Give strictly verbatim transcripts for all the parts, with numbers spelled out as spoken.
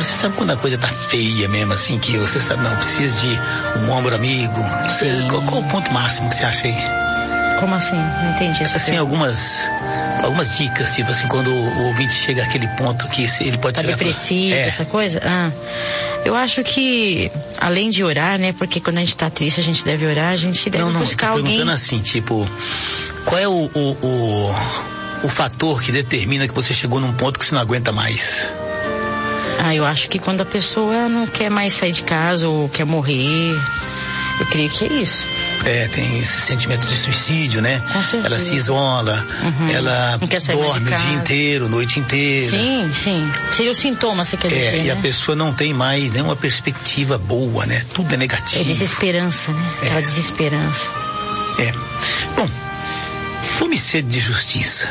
você sabe quando a coisa tá feia mesmo, assim, que você sabe, não, precisa de um ombro amigo. Você, qual, qual o ponto máximo que você acha aí? Como assim? Não entendi essa Assim, pergunta. algumas, algumas dicas, tipo assim, quando o ouvinte chega àquele ponto que ele pode Tá chegar... depressivo, é. essa coisa? Ah, eu acho que, além de orar, né, porque quando a gente tá triste, a gente deve orar, a gente deve não, não, buscar eu tô alguém... perguntando assim, tipo, qual é o, o, o, o fator que determina que você chegou num ponto que você não aguenta mais? Ah, eu acho que quando a pessoa não quer mais sair de casa ou quer morrer, eu creio que é isso. É, tem esse sentimento de suicídio, né? Com certeza. Ela se isola, Uhum. ela Não quer sair mais de dorme o casa. dia inteiro, noite inteira. Sim, sim. Seria o sintoma, você quer dizer, É, né? e a pessoa não tem mais nenhuma perspectiva boa, né? Tudo é É negativo. desesperança, né? Aquela É. desesperança. É. Bom, fome e sede de justiça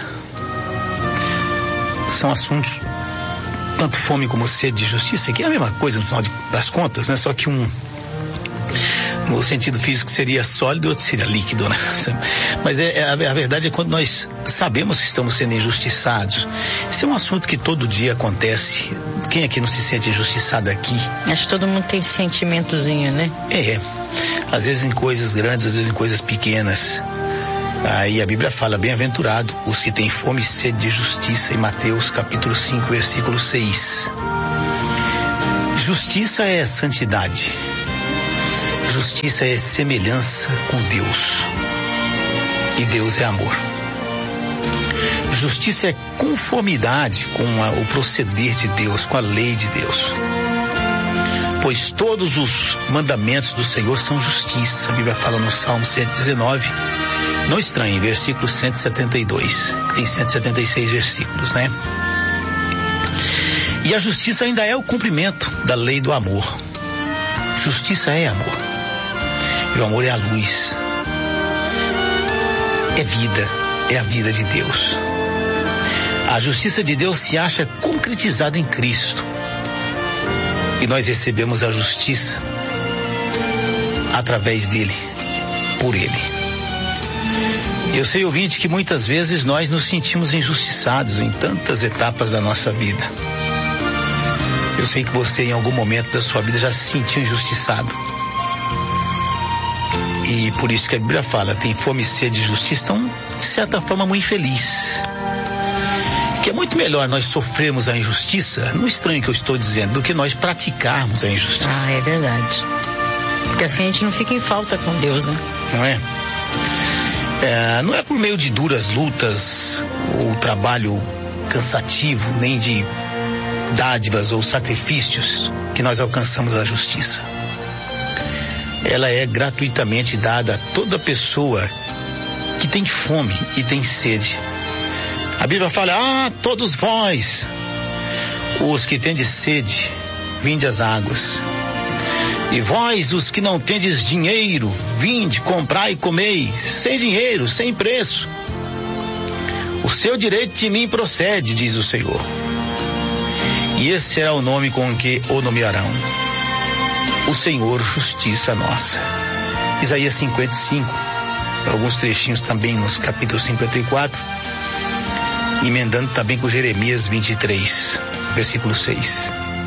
são assuntos, tanto fome como sede de justiça, que é a mesma coisa no final de, das contas, né? Só que um, no sentido físico, seria sólido e outro seria líquido, né? Mas é, é, a verdade é quando nós sabemos que estamos sendo injustiçados. Isso é um assunto que todo dia acontece. Quem aqui não se sente injustiçado aqui? Acho que todo mundo tem esse sentimentozinho, né? É, às vezes em coisas grandes, às vezes em coisas pequenas. Aí a Bíblia fala, bem-aventurado os que têm fome e sede de justiça, em Mateus capítulo cinco, versículo seis. Justiça é santidade. Justiça é semelhança com Deus. E Deus é amor. Justiça é conformidade com a, o proceder de Deus, com a lei de Deus. Pois todos os mandamentos do Senhor são justiça. A Bíblia fala no Salmo cento e dezenove. Não estranhe, versículo cento e setenta e dois. Tem cento e setenta e seis versículos, né? E a justiça ainda é o cumprimento da lei do amor. Justiça é amor. E o amor é a luz. É vida. É a vida de Deus. A justiça de Deus se acha concretizada em Cristo. E nós recebemos a justiça através dele, por ele. Eu sei, ouvinte, que muitas vezes nós nos sentimos injustiçados em tantas etapas da nossa vida. Eu sei que você, em algum momento da sua vida, já se sentiu injustiçado. E por isso que a Bíblia fala, tem fome e sede de justiça, então, de certa forma, muito infeliz. Que é muito melhor nós sofrermos a injustiça, não estranho o que eu estou dizendo, do que nós praticarmos a injustiça. Ah, é verdade. Porque assim a gente não fica em falta com Deus, né? Não é? É, não é por meio de duras lutas ou trabalho cansativo, nem de dádivas ou sacrifícios que nós alcançamos a justiça. Ela é gratuitamente dada a toda pessoa que tem fome e tem sede. A Bíblia fala, ah, todos vós, os que tendes sede, vinde às águas. E vós, os que não tendes dinheiro, vinde, comprai e comei, sem dinheiro, sem preço. O seu direito de mim procede, diz o Senhor. E esse será o nome com que o nomearão. O Senhor, justiça nossa. Isaías cinquenta e cinco, alguns trechinhos também nos capítulos cinquenta e quatro, emendando também com Jeremias vinte e três, versículo seis.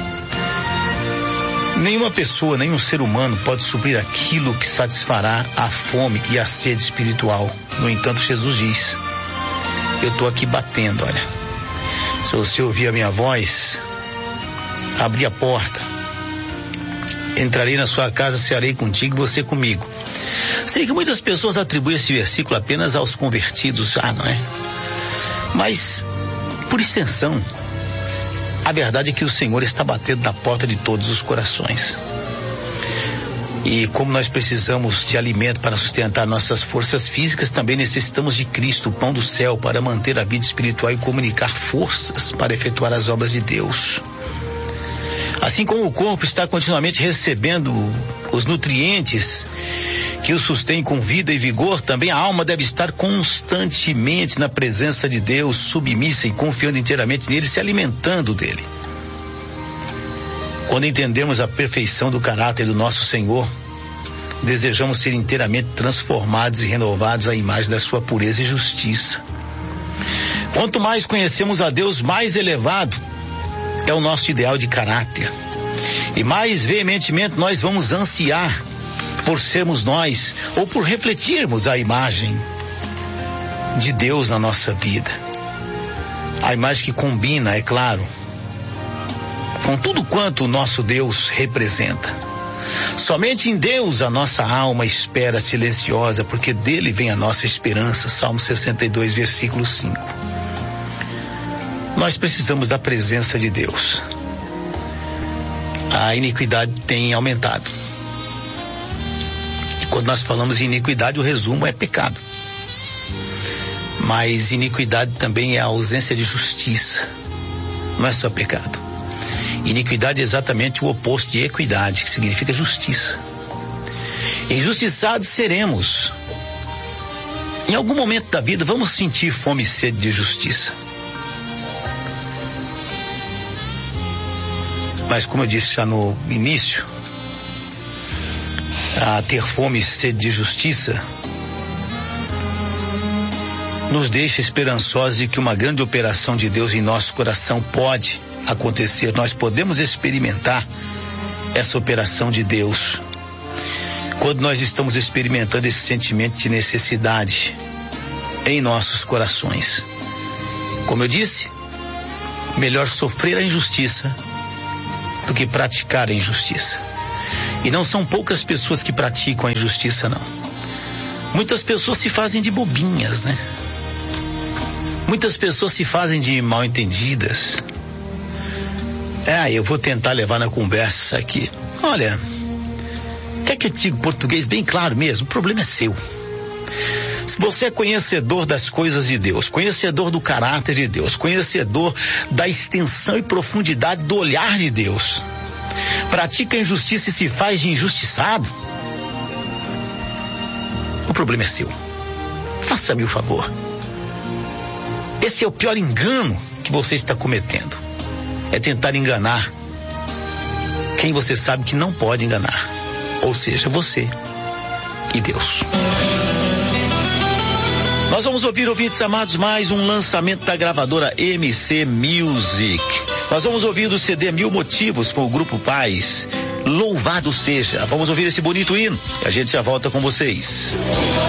Nenhuma pessoa, nenhum ser humano pode suprir aquilo que satisfará a fome e a sede espiritual. No entanto, Jesus diz, eu estou aqui batendo, olha. Se você ouvir a minha voz, abrir a porta, entrarei na sua casa, cearei contigo e você comigo. Sei que muitas pessoas atribuem esse versículo apenas aos convertidos já, não é? Mas, por extensão, a verdade é que o Senhor está batendo na porta de todos os corações. E como nós precisamos de alimento para sustentar nossas forças físicas, também necessitamos de Cristo, o pão do céu, para manter a vida espiritual e comunicar forças para efetuar as obras de Deus. Assim como o corpo está continuamente recebendo os nutrientes que o sustém com vida e vigor, também a alma deve estar constantemente na presença de Deus, submissa e confiando inteiramente nele, se alimentando dele. Quando entendemos a perfeição do caráter do nosso Senhor, desejamos ser inteiramente transformados e renovados à imagem da sua pureza e justiça. Quanto mais conhecemos a Deus mais elevado, é o nosso ideal de caráter. E mais veementemente nós vamos ansiar por sermos nós, ou por refletirmos a imagem de Deus na nossa vida. A imagem que combina, é claro, com tudo quanto o nosso Deus representa. Somente em Deus a nossa alma espera silenciosa, porque dele vem a nossa esperança. Salmo sessenta e dois, versículo cinco. Nós precisamos da presença de Deus. A iniquidade tem aumentado. E quando nós falamos em iniquidade, o resumo é pecado. Mas iniquidade também é a ausência de justiça. Não é só pecado. Iniquidade é exatamente o oposto de equidade, que significa justiça. Injustiçados seremos. Em algum momento da vida vamos sentir fome e sede de justiça. Mas como eu disse já no início, a ter fome e sede de justiça nos deixa esperançosos de que uma grande operação de Deus em nosso coração pode acontecer. Nós podemos experimentar essa operação de Deus quando nós estamos experimentando esse sentimento de necessidade em nossos corações. Como eu disse, melhor sofrer a injustiça do que praticar a injustiça. E não são poucas pessoas que praticam a injustiça, não. Muitas pessoas se fazem de bobinhas, né? Muitas pessoas se fazem de mal entendidas. É, eu vou tentar levar na conversa aqui. Olha, quer que eu diga português bem claro mesmo? O problema é seu. Se você é conhecedor das coisas de Deus, conhecedor do caráter de Deus, conhecedor da extensão e profundidade do olhar de Deus, pratica a injustiça e se faz de injustiçado, o problema é seu. Faça-me o favor. Esse é o pior engano que você está cometendo. É tentar enganar quem você sabe que não pode enganar. Ou seja, você e Deus. Nós vamos ouvir, ouvintes amados, mais um lançamento da gravadora M C Music. Nós vamos ouvir do C D Mil Motivos com o Grupo Paz. Louvado seja. Vamos ouvir esse bonito hino e a gente já volta com vocês.